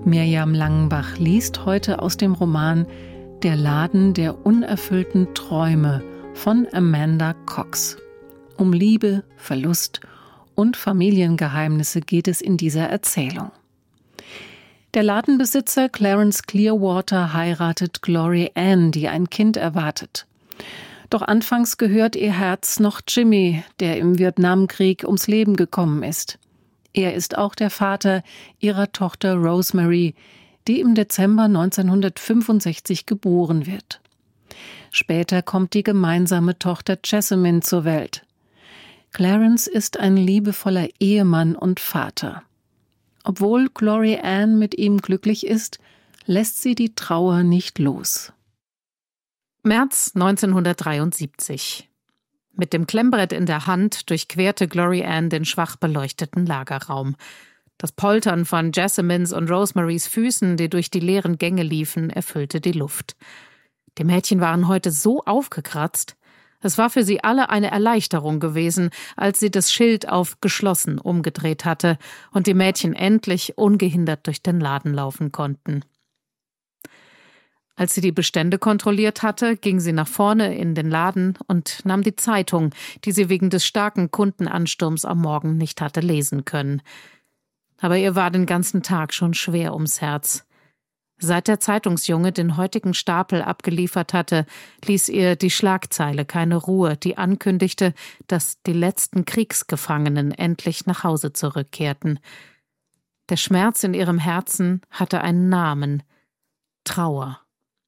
Mirjam Langenbach liest heute aus dem Roman »Der Laden der unerfüllten Träume« von Amanda Cox. Um Liebe, Verlust und Familiengeheimnisse geht es in dieser Erzählung. Der Ladenbesitzer Clarence Clearwater heiratet Glory Ann, die ein Kind erwartet. Doch anfangs gehört ihr Herz noch Jimmy, der im Vietnamkrieg ums Leben gekommen ist. Er ist auch der Vater ihrer Tochter Rosemary, die im Dezember 1965 geboren wird. Später kommt die gemeinsame Tochter Jessamine zur Welt. Clarence ist ein liebevoller Ehemann und Vater. Obwohl Glory Ann mit ihm glücklich ist, lässt sie die Trauer nicht los. März 1973. Mit dem Klemmbrett in der Hand durchquerte Glory Ann den schwach beleuchteten Lagerraum. Das Poltern von Jessamines und Rosemarys Füßen, die durch die leeren Gänge liefen, erfüllte die Luft. Die Mädchen waren heute so aufgekratzt. Es war für sie alle eine Erleichterung gewesen, als sie das Schild auf »geschlossen« umgedreht hatte und die Mädchen endlich ungehindert durch den Laden laufen konnten. Als sie die Bestände kontrolliert hatte, ging sie nach vorne in den Laden und nahm die Zeitung, die sie wegen des starken Kundenansturms am Morgen nicht hatte lesen können. Aber ihr war den ganzen Tag schon schwer ums Herz. Seit der Zeitungsjunge den heutigen Stapel abgeliefert hatte, ließ ihr die Schlagzeile keine Ruhe, die ankündigte, dass die letzten Kriegsgefangenen endlich nach Hause zurückkehrten. Der Schmerz in ihrem Herzen hatte einen Namen: Trauer.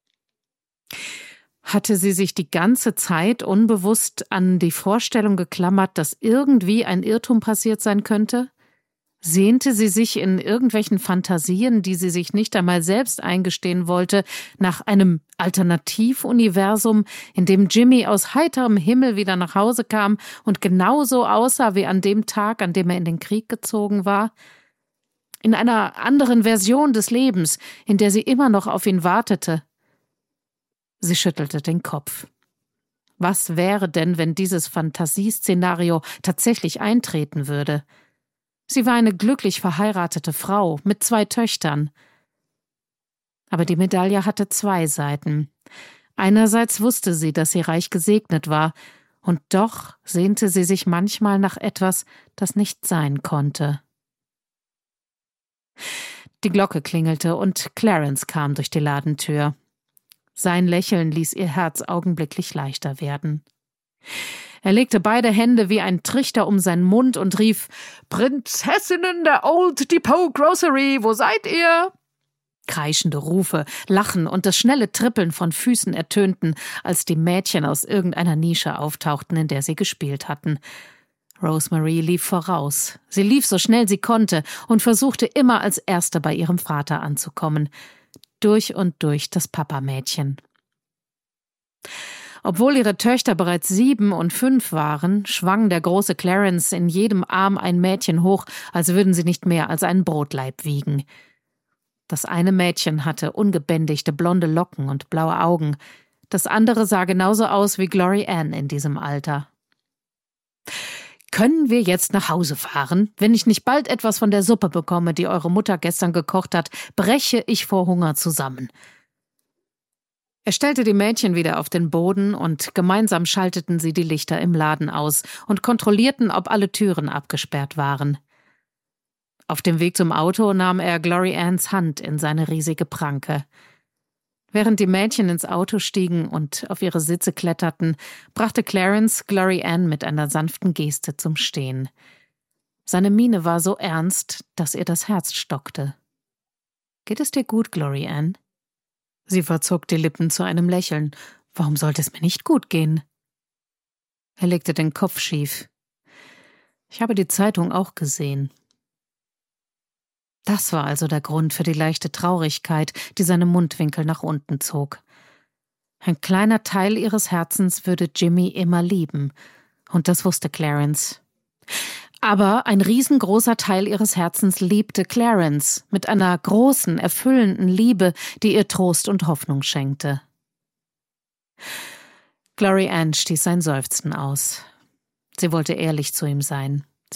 Hatte sie sich die ganze Zeit unbewusst an die Vorstellung geklammert, dass irgendwie ein Irrtum passiert sein könnte? Sehnte sie sich in irgendwelchen Fantasien, die sie sich nicht einmal selbst eingestehen wollte, nach einem Alternativuniversum, in dem Jimmy aus heiterem Himmel wieder nach Hause kam und genauso aussah wie an dem Tag, an dem er in den Krieg gezogen war? In einer anderen Version des Lebens, in der sie immer noch auf ihn wartete? Sie schüttelte den Kopf. Was wäre denn, wenn dieses Fantasieszenario tatsächlich eintreten würde? Sie war eine glücklich verheiratete Frau mit 2 Töchtern. Aber die Medaille hatte 2 Seiten. Einerseits wusste sie, dass sie reich gesegnet war, und doch sehnte sie sich manchmal nach etwas, das nicht sein konnte. Die Glocke klingelte und Clarence kam durch die Ladentür. Sein Lächeln ließ ihr Herz augenblicklich leichter werden. Er legte beide Hände wie ein Trichter um seinen Mund und rief: »Prinzessinnen der Old Depot Grocery, wo seid ihr?« Kreischende Rufe, Lachen und das schnelle Trippeln von Füßen ertönten, als die Mädchen aus irgendeiner Nische auftauchten, in der sie gespielt hatten. Rosemary lief voraus. Sie lief so schnell sie konnte und versuchte immer als Erste bei ihrem Vater anzukommen. Durch und durch das Papamädchen. Obwohl ihre Töchter bereits 7 und 5 waren, schwang der große Clarence in jedem Arm ein Mädchen hoch, als würden sie nicht mehr als einen Brotlaib wiegen. Das eine Mädchen hatte ungebändigte blonde Locken und blaue Augen. Das andere sah genauso aus wie Glory Ann in diesem Alter. »Können wir jetzt nach Hause fahren? Wenn ich nicht bald etwas von der Suppe bekomme, die eure Mutter gestern gekocht hat, breche ich vor Hunger zusammen.« Er stellte die Mädchen wieder auf den Boden und gemeinsam schalteten sie die Lichter im Laden aus und kontrollierten, ob alle Türen abgesperrt waren. Auf dem Weg zum Auto nahm er Glory Anns Hand in seine riesige Pranke. Während die Mädchen ins Auto stiegen und auf ihre Sitze kletterten, brachte Clarence Glory Ann mit einer sanften Geste zum Stehen. Seine Miene war so ernst, dass ihr das Herz stockte. »Geht es dir gut, Glory Ann?« Sie verzog die Lippen zu einem Lächeln. »Warum sollte es mir nicht gut gehen?« Er legte den Kopf schief. »Ich habe die Zeitung auch gesehen.« Das war also der Grund für die leichte Traurigkeit, die seine Mundwinkel nach unten zog. Ein kleiner Teil ihres Herzens würde Jimmy immer lieben, und das wusste Clarence. Aber ein riesengroßer Teil ihres Herzens liebte Clarence mit einer großen, erfüllenden Liebe, die ihr Trost und Hoffnung schenkte. Glory Ann stieß ein Seufzen aus. Sie wollte ehrlich zu ihm sein.